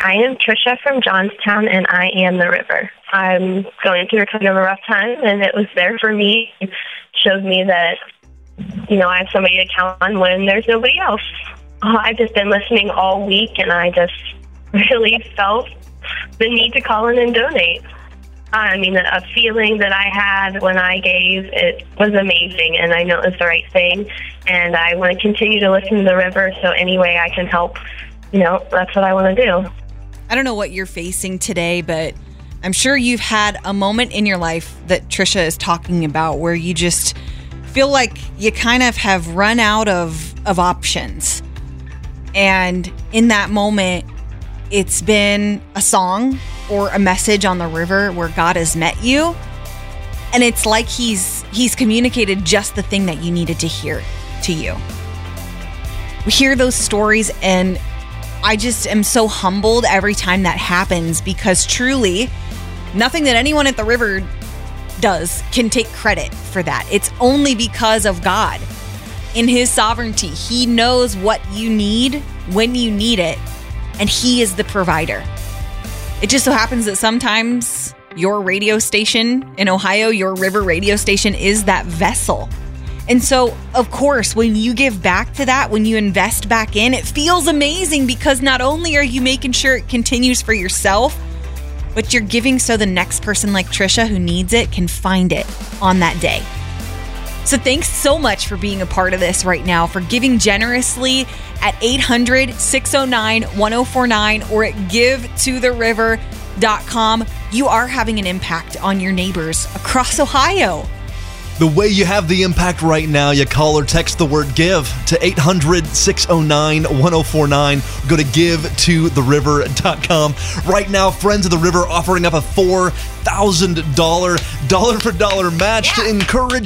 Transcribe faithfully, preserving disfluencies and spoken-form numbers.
I am Trisha from Johnstown, and I am the river. I'm going through kind of a rough time, and it was there for me. It showed me that, you know, I have somebody to count on when there's nobody else. Uh, I've just been listening all week, and I just really felt the need to call in and donate. I mean, a feeling that I had when I gave, it was amazing, and I know it was the right thing, and I want to continue to listen to the river, so any way I can help, you know, that's what I want to do. I don't know what you're facing today, but I'm sure you've had a moment in your life that Trisha is talking about where you just feel like you kind of have run out of, of options. And in that moment, it's been a song or a message on the river where God has met you. And it's like he's he's communicated just the thing that you needed to hear to you. We hear those stories, and I just am so humbled every time that happens, because truly nothing that anyone at the river does can take credit for that. It's only because of God. In his sovereignty, he knows what you need when you need it, and he is the provider. It just so happens that sometimes your radio station in Ohio, your river radio station, is that vessel. And so, of course, when you give back to that, when you invest back in, it feels amazing, because not only are you making sure it continues for yourself, but you're giving so the next person like Trisha who needs it can find it on that day. So thanks so much for being a part of this right now, for giving generously at eight hundred, six oh nine, one oh four nine or at give to the river dot com. You are having an impact on your neighbors across Ohio. The way you have the impact right now, you call or text the word GIVE to eight hundred, six oh nine, one oh four nine. Go to give to the river dot com. Right now, Friends of the River offering up a four thousand dollars dollar for dollar match yeah. to encourage